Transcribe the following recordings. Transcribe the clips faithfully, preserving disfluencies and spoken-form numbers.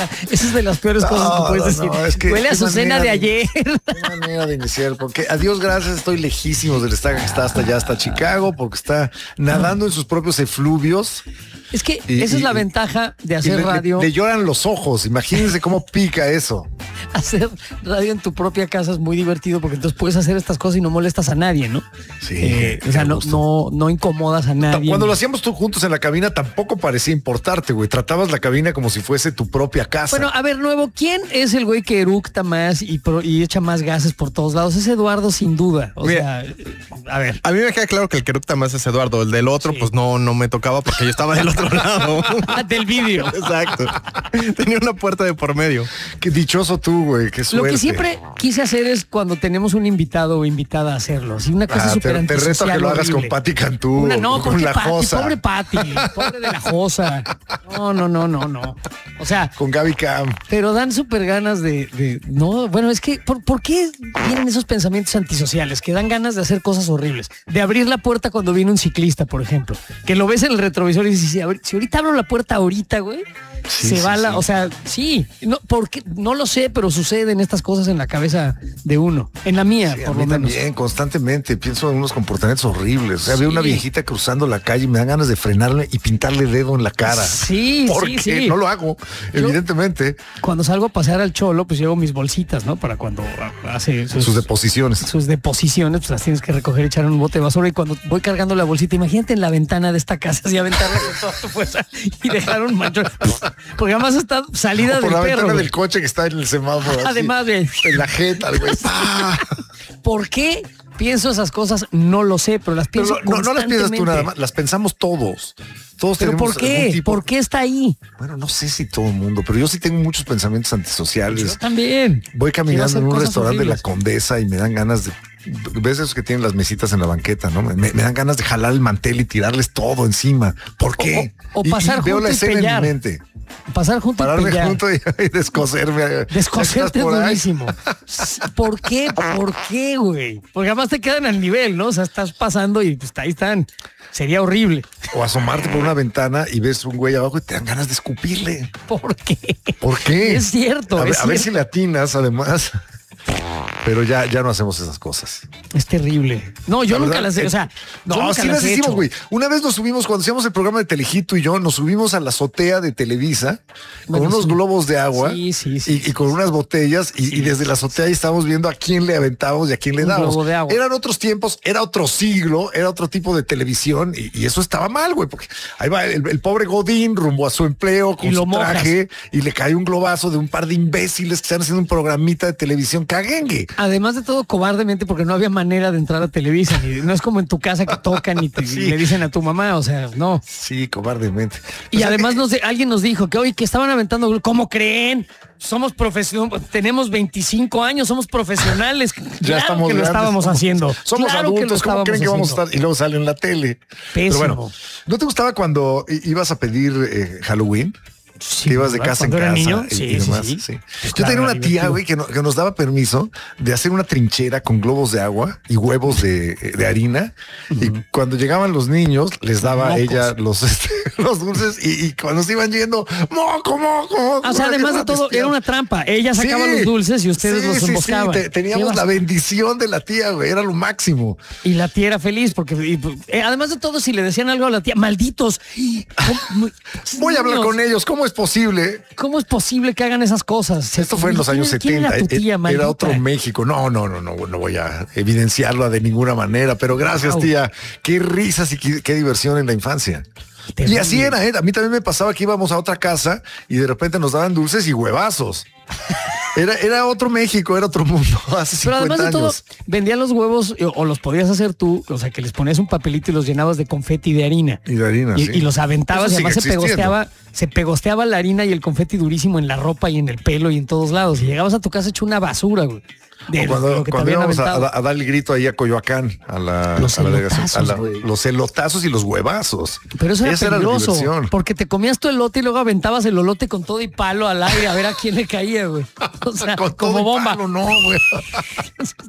sea, esa es de las peores no, cosas que puedes decir. No, es que huele a su cena de ayer. Qué manera de iniciar, porque a Dios gracias estoy lejísimo del estadio que está hasta allá, hasta Chicago, porque está nadando en sus propios efluvios. Es que y, esa y, es la ventaja de hacer le, radio. Le, le lloran los ojos, imagínense cómo pica eso. Hacer radio en tu propia casa es muy divertido porque entonces puedes hacer estas cosas y no molestas a nadie, ¿no? Sí. Eh, o sea, no, no, no incomodas a nadie. Cuando lo hacíamos tú juntos en la cabina tampoco parecía importarte, güey. Tratabas la cabina como si fuese tu propia casa. Bueno, a ver, nuevo, ¿quién es el güey que eructa más y, pro, y echa más gases por todos lados? Es Eduardo, sin duda. O Mira, sea, a ver. A mí me queda claro que el que eructa más es Eduardo. El del otro, sí. pues no, no me tocaba porque yo estaba del otro lado. Del vídeo. Exacto. Tenía una puerta de por medio. Qué dichoso tú, güey. Qué suerte. Lo que siempre quise hacer es cuando tenemos un invitado o invitada a hacerlo. Así una cosa ah, súper antisocial. Te reto a que lo hagas con Pati Cantú. Una, no, con la Pati, Josa. Pobre Pati, pobre de la Josa. No, no, no, no, no. O sea. Con Gaby Cam. Pero dan súper ganas de, de. No, bueno, es que, ¿por, ¿por qué vienen esos pensamientos antisociales? Que dan ganas de hacer cosas horribles. De abrir la puerta cuando viene un ciclista, por ejemplo. Que lo ves en el retrovisor y dices, si, si ahorita abro la puerta ahorita, güey. Sí, se sí, va la, sí. O sea, sí, no, porque no lo sé, pero suceden estas cosas en la cabeza de uno, en la mía, sí, por a mí lo menos. También, constantemente pienso en unos comportamientos horribles. O sea, sí. veo una viejita cruzando la calle y me dan ganas de frenarle y pintarle dedo en la cara. Sí, porque sí, sí. no lo hago, Yo, evidentemente. Cuando salgo a pasear al cholo, pues llevo mis bolsitas, ¿no? Para cuando hace sus, sus deposiciones. Sus deposiciones, pues las tienes que recoger y echar en un bote de basura. Y cuando voy cargando la bolsita, imagínate en la ventana de esta casa y aventarla con toda tu fuerza y dejar un manchón. Porque además está salida o por del la perro. ventana güey. del coche que está en el semáforo. Además de en la jeta, güey. Ah. ¿Por qué pienso esas cosas? No lo sé, pero las pienso pero no, no las piensas tú nada más, las pensamos todos. Todos ¿Pero tenemos por qué? Tipo... ¿Por qué está ahí? Bueno, no sé si todo el mundo, pero yo sí tengo muchos pensamientos antisociales. Yo también. Voy caminando en un restaurante horribles. de la Condesa y me dan ganas de... ¿Ves esos que tienen las mesitas en la banqueta, no? Me, me dan ganas de jalar el mantel y tirarles todo encima. ¿Por qué? O, o, o pasar y, y veo la escena pellar. en mi mente. Pasar junto Pararme y pellar. junto y, y descoserme. Descoserte es buenísimo. ¿Por qué? ¿Por qué, güey? Porque además te quedan al nivel, ¿no? O sea, estás pasando y pues, ahí están. Sería horrible. O asomarte por una ventana y ves un güey abajo y te dan ganas de escupirle. ¿Por qué? ¿Por qué? Es cierto. A, es ver, cierto. a ver si le atinas, además. Pero ya, ya no hacemos esas cosas. Es terrible. No, yo la nunca verdad, las he, o sea, no, sí las hicimos, güey. Una vez nos subimos, cuando hacíamos el programa de Telehito y yo, nos subimos a la azotea de Televisa bueno, con unos sí. globos de agua sí, sí, sí, y, y con unas botellas y, sí. y desde la azotea ahí estábamos viendo a quién le aventábamos y a quién le dábamos. Eran otros tiempos, era otro siglo, era otro tipo de televisión y, y eso estaba mal, güey, porque ahí va el, el pobre Godín rumbo a su empleo con y su traje mojas. Y le cae un globazo de un par de imbéciles que están haciendo un programita de televisión caguengue. Además de todo cobardemente porque no había manera de entrar a Televisa, ni, no es como en tu casa que tocan y, te, sí. y le dicen a tu mamá, o sea, no. Sí, cobardemente. Y o sea, además nos, alguien nos dijo que hoy que estaban aventando, ¿cómo creen? Somos profesionales, tenemos veinticinco años, somos profesionales. Ya claro estamos que lo grandes, estábamos somos, haciendo. Somos claro adultos, que ¿cómo creen que vamos haciendo? a estar? Y luego sale en la tele. Pésimo. Pero bueno, ¿no te gustaba cuando ibas a pedir eh, Halloween? Sí, que ibas de casa en casa niño? y, Sí, y demás. sí, sí. Sí. Pues Yo claro, tenía una tía, güey, que, no, que nos daba permiso de hacer una trinchera con globos de agua y huevos de, de harina. Uh-huh. Y cuando llegaban los niños, les daba a ella los, este, los dulces y, y cuando se iban yendo, moco, moco, moco. O sea, además de todo, era una trampa. Ella sacaba sí, los dulces y ustedes sí, los emboscaban. Sí, sí. Teníamos la bendición de la tía, güey, era lo máximo. Y la tía era feliz porque, y, eh, además de todo, si le decían algo a la tía, malditos. ¿Cómo? Voy a hablar con ellos, ¿cómo es posible? ¿Cómo es posible que hagan esas cosas? Esto fue en los años setenta. Era, tu tía, era otro México. No, no, no, no, no voy a evidenciarlo de ninguna manera, pero gracias, wow. tía. Qué risas y qué, qué diversión en la infancia. Terrible. Y así era, ¿eh? A mí también me pasaba que íbamos a otra casa y de repente nos daban dulces y huevazos. Era, era otro México, era otro mundo. Hace Pero además de años. todo, vendían los huevos o los podías hacer tú, o sea, que les ponías un papelito y los llenabas de confeti de harina. Y de harina, y, sí. y los aventabas y además se pegosteaba, se pegosteaba la harina y el confeti durísimo en la ropa y en el pelo y en todos lados. Y llegabas a tu casa hecho una basura, güey. De cuando, lo que cuando íbamos a, a dar el grito ahí a Coyoacán, a la, los a la delegación, a la, los elotazos y los huevazos. Pero eso era Esa peligroso, era porque te comías tu elote y luego aventabas el elote con todo y palo al aire a ver a quién le caía, güey. O sea, con como todo bomba. Y palo, no, güey. ¡Pah!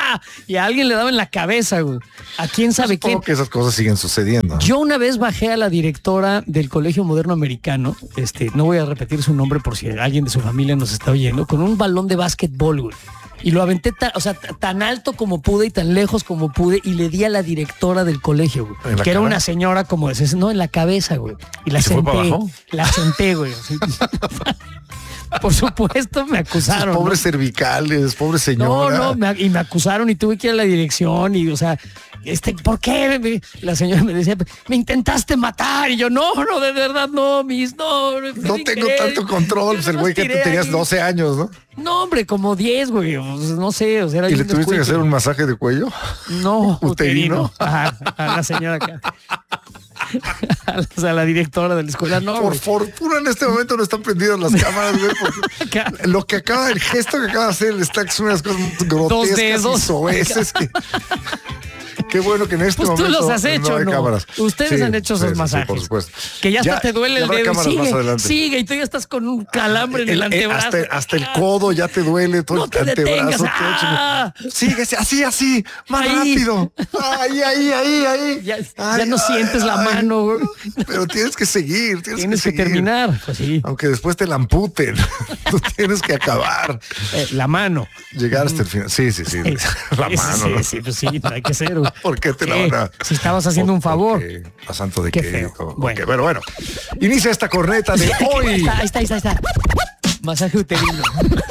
Y a alguien le daba en la cabeza, güey. ¿A quién sabe Supongo qué? que esas cosas siguen sucediendo, ¿no? Yo una vez bajé a la directora del Colegio Moderno Americano, este, no voy a repetir su nombre por si alguien de su familia nos está oyendo, con un balón de básquetbol, güey. Y lo aventé tan, o sea, tan alto como pude y tan lejos como pude y le di a la directora del colegio, güey. ¿En la Que era cara? una señora como de, no, en la cabeza, güey. Y la ¿Y se fue para senté. abajo? La senté, güey. así. Por supuesto me acusaron. Esos pobres ¿no? cervicales, pobre No, señora. no, me, y me acusaron y tuve que ir a la dirección y, o sea, este, ¿por qué? Me- La señora me decía, me intentaste matar y yo, no, no, de verdad, no, mis, no. No tengo tanto control, pues el güey que tú tenías doce años, ¿no? No, hombre, como diez, güey, o sea, no sé, o sea, era ¿Y yo le un tuviste que descuido. hacer un masaje de cuello? No, uterino. uterino. Ajá, a la señora acá. A la, o sea, a la directora de la escuela, no, Por güey. fortuna en este momento no están prendidas las cámaras, güey, porque Acá. lo que acaba, el gesto que acaba de hacer el Stack son unas cosas grotescas dedos. y soeces que... Qué bueno que en este Pues tú momento los has hecho, no hay ¿no? cámaras. Ustedes Sí, han hecho esos sí, sí, masajes. por supuesto. Que ya hasta te duele ya el habrá dedo y cámaras más sigue, adelante. sigue, y tú ya estás con un calambre en el, El- el- antebrazo. hasta, hasta el codo ya te duele, todo No el te antebrazo. detengas. todo ¡Ah! chico. Sigue así, así, más Ahí. rápido. Ahí, ahí, ahí, ahí. Ya, Ay, ya no ay, sientes la ay. mano, güey. Pero tienes que seguir, tienes, Tienes que seguir. terminar. Pues sí. Aunque después te la amputen. Tú tienes que acabar. Eh, la mano. Llegar hasta el final. Sí, sí, sí. Sí, La sí, mano. sí, ¿no? sí, pues sí, hay que ser. güey. ¿Por qué te la ¿Qué? van a...? Si estabas haciendo un favor. ¿Por qué? ¿A santo de Qué qué? feo. Ok, Bueno. bueno, bueno. Inicia esta corneta de Ahí hoy. está, ahí está, ahí está, ahí está. Masaje uterino.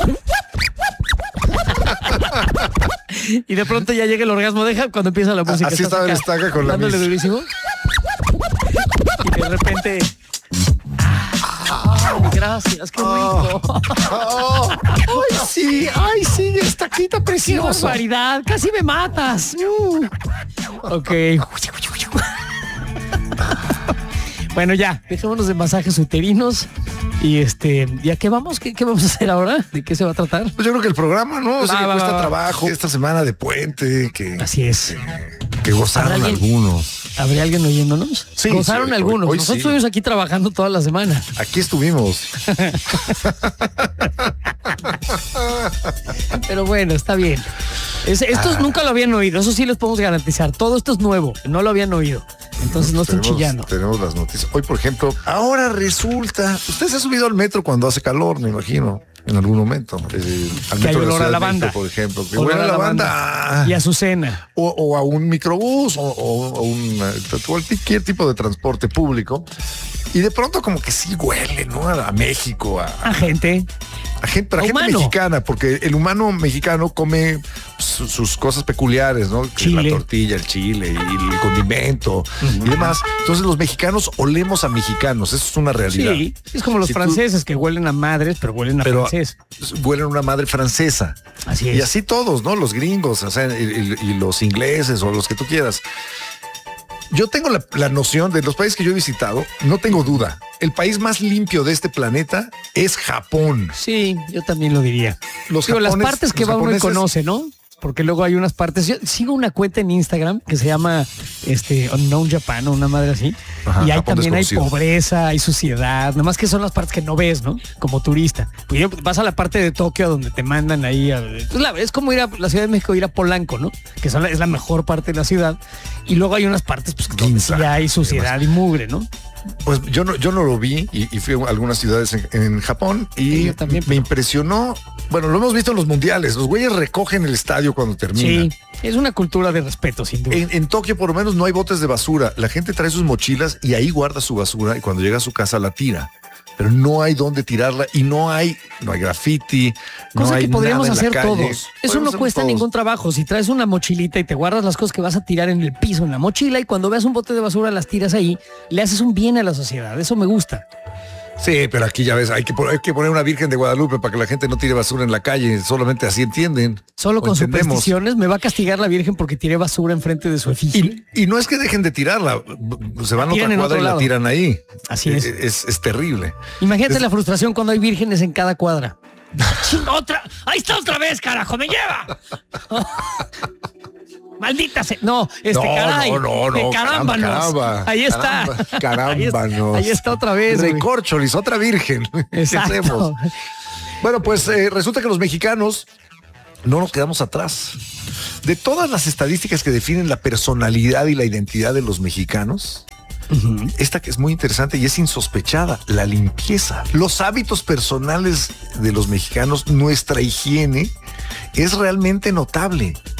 Y de pronto ya llega el orgasmo. Deja cuando empieza la música. Así estás estaba el acá estaca con la dándole mis. durísimo. Y de repente. Ay, gracias, qué rico. Oh, ay, sí, ay, sí, estaquita Qué preciosa. barbaridad, casi me matas. Uh. Ok. Bueno, ya, dejémonos de masajes uterinos. Y este, ¿ya qué vamos? ¿Qué, qué vamos a hacer ahora? ¿De qué se va a tratar? Pues yo creo que el programa, ¿no? O sea, Va, que va, cuesta va, va. trabajo. Esta semana de puente, que, Así es. que gozaron ¿Habrá alguien? algunos. ¿Habría alguien oyéndonos? Sí, Gozaron sí, hoy- algunos. hoy Nosotros sí. estuvimos aquí trabajando toda la semana. Aquí estuvimos. Pero bueno, está bien. Es- estos Ah. nunca lo habían oído. Eso sí les podemos garantizar. Todo esto es nuevo. No lo habían oído. Entonces no estén tenemos, chillando. tenemos las noticias. Hoy, por ejemplo, ahora resulta, usted se ha subido al metro cuando hace calor, me imagino, en algún momento. Eh, al Que hay metro de la olor a Ciudad de lavanda. México, por ejemplo. Que Olor huele a a lavanda. Y a su cena. O, o a un microbús o, o a un eh, cualquier tipo de transporte público. Y de pronto como que sí huele, ¿no? A, a México, a, A gente. a gente, pero a A gente humano. mexicana, porque el humano mexicano come su- sus cosas peculiares, ¿no? Que es Chile. la tortilla, el chile y el condimento y demás. Entonces los mexicanos olemos a mexicanos, eso es una realidad. Sí. Es como los Si tú- franceses que huelen a madres, pero huelen a pero francés. huelen a una madre francesa. Así es. Y así todos, ¿no? Los gringos, o sea, y, y- y los ingleses o los que tú quieras. Yo tengo la, la noción de los países que yo he visitado, no tengo duda. El país más limpio de este planeta es Japón. Sí, yo también lo diría. Los Digo, las japones- partes que los va uno y japoneses- conoce, ¿no? Porque luego hay unas partes. Yo sigo una cuenta en Instagram que se llama este Unknown Japan o una madre así. Ajá, y ahí Japón también hay desconocido. pobreza, hay suciedad. Nada más que son las partes que no ves, ¿no? Como turista. Pues ya vas a la parte de Tokio donde te mandan ahí. A, es, la- es como ir a la Ciudad de México, ir a Polanco, ¿no? Que son la- es la mejor parte de la ciudad. Y luego hay unas partes pues, donde sí Ginza, hay suciedad y mugre, ¿no? Pues yo no, yo no lo vi y, y fui a algunas ciudades en, en Japón y Sí, yo también, me pero- impresionó. Bueno, lo hemos visto en los mundiales. Los güeyes recogen el estadio cuando termina. Sí, es una cultura de respeto, sin duda. En, en Tokio por lo menos no hay botes de basura. La gente trae sus mochilas y ahí guarda su basura y cuando llega a su casa la tira. Pero no hay dónde tirarla y no hay, no hay graffiti. no Cosa hay que podríamos nada en la hacer calle. todos. Eso Podemos no hacerlo cuesta todos. ningún trabajo. Si traes una mochilita y te guardas las cosas que vas a tirar en el piso, en la mochila, y cuando veas un bote de basura las tiras ahí, le haces un bien a la sociedad. Eso me gusta. Sí, pero aquí ya ves, hay que, pon- hay que poner una Virgen de Guadalupe para que la gente no tire basura en la calle. Solamente así entienden. Solo O con entendemos. supersticiones me va a castigar la Virgen porque tiré basura enfrente de su efigie. Y, y no es que dejen de tirarla, se van a tiran otra en cuadra otro y la lado. tiran ahí. Así es. Es, es terrible. Imagínate Es- la frustración cuando hay vírgenes en cada cuadra. ¡Ching, otra! ¡Ahí está otra vez, carajo! ¡Me lleva! ¡Maldita se... No, este, No, caray. no, no, no, de carámbanos. caramba, Ahí está. caramba, carámbanos. Ahí está, ahí está otra vez. güey. Recorcholis, otra virgen. ¿Qué Exacto. hacemos? Bueno, pues eh, resulta que los mexicanos no nos quedamos atrás. De todas las estadísticas que definen la personalidad y la identidad de los mexicanos, uh-huh. esta que es muy interesante y es insospechada, la limpieza. Los hábitos personales de los mexicanos, nuestra higiene, es realmente notable.